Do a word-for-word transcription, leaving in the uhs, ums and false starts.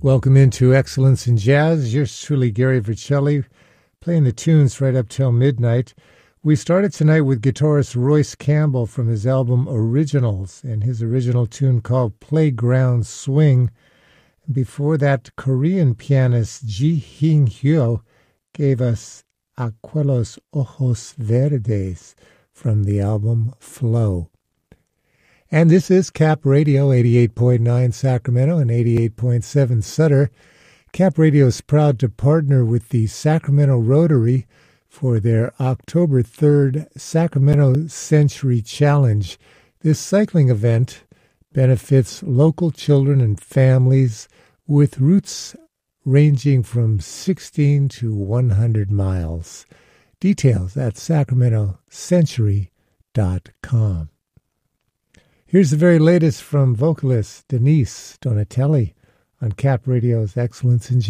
Welcome into Excellence in Jazz. Yours truly, Gary Vercelli, playing the tunes right up till midnight. We started tonight with guitarist Royce Campbell from his album Originals and his original tune called Playground Swing. Before that, Korean pianist Ji Hing Hyo gave us Aquelos Ojos Verdes from the album Flow. And this is Cap Radio, eighty-eight point nine Sacramento and eighty-eight point seven Sutter. Cap Radio is proud to partner with the Sacramento Rotary for their October third Sacramento Century Challenge. This cycling event benefits local children and families with routes ranging from sixteen to one hundred miles. Details at sacramento century dot com. Here's the very latest from vocalist Denise Donatelli on Cap Radio's Excellence in Jazz.